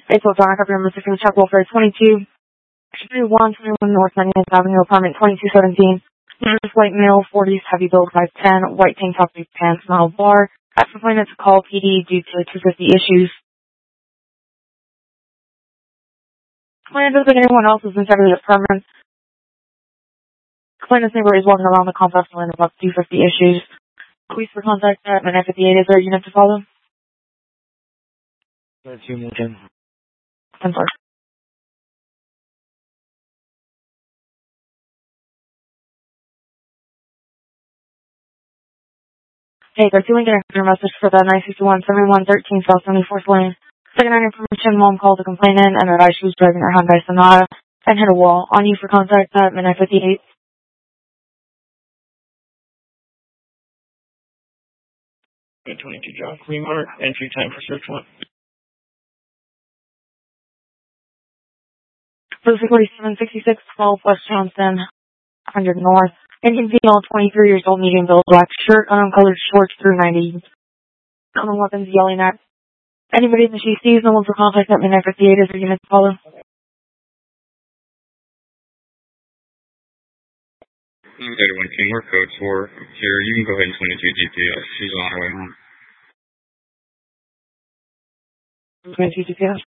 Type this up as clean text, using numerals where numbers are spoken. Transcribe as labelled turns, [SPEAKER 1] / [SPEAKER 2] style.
[SPEAKER 1] It's Ozonic up here, Mr. King, Chuck Wolford, 2121 North 90th Avenue, apartment 2217. Just white male, 40s, heavy build, 5'10", white tank top, big pants, smile bar. Ask the complainant to call PD due to 250 issues. Complainant doesn't think anyone else is inside of the apartment. Complainant's neighbor is walking around the complex and learning about 250 issues. Police for contact at 958. Is there a unit to follow?
[SPEAKER 2] That's you, Morgan.
[SPEAKER 1] I'm sorry. Hey, they're doing a message for the 961-7113 South 74th Lane. Secondary information, mom called the complainant and advised she was driving her Hyundai Sonata and hit a wall. On you for contact at 958.
[SPEAKER 2] 22 John Fremont, entry time for search warrant.
[SPEAKER 1] Physically 766 12 West Johnston, 100 North. Indian female, 23 years old, medium build, black shirt, uncolored shorts through 90. Common weapons yelling at anybody that she sees. No one for contact at 958. Is there unit to follow?
[SPEAKER 3] Okay, 1 King, we're code 4 here. You can go ahead and 22 GPS. She's on her way home.
[SPEAKER 1] 22 GPS.